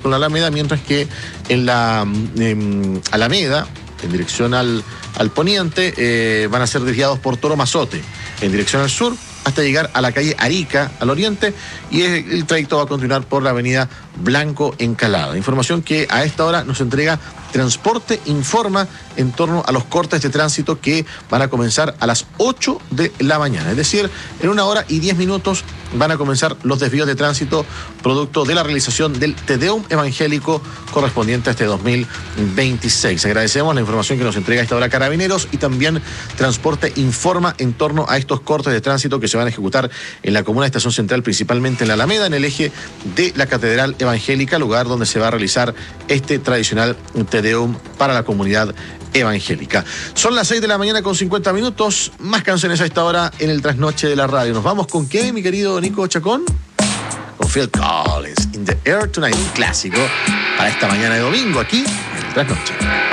por la Alameda, mientras que en la Alameda, en dirección al poniente, van a ser desviados por Toro Mazote, en dirección al sur, hasta llegar a la calle Arica, al oriente, y el trayecto va a continuar por la avenida Blanco Encalada. Información que a esta hora nos entrega Transporte Informa en torno a los cortes de tránsito que van a comenzar a las 8 de la mañana. Es decir, en 1 hora y 10 minutos van a comenzar los desvíos de tránsito producto de la realización del Te Deum evangélico correspondiente a este 2026. Agradecemos la información que nos entrega a esta hora Carabineros y también Transporte Informa en torno a estos cortes de tránsito que se van a ejecutar en la comuna de Estación Central, principalmente en la Alameda, en el eje de la Catedral Evangélica, lugar donde se va a realizar este tradicional Te Deum para la comunidad evangélica. Son las 6 de la mañana con 50 minutos. Más canciones a esta hora en el trasnoche de la radio. ¿Nos vamos con qué, mi querido Nico Chacón? Con Phil Collins, In the Air Tonight, un clásico para esta mañana de domingo aquí en el trasnoche.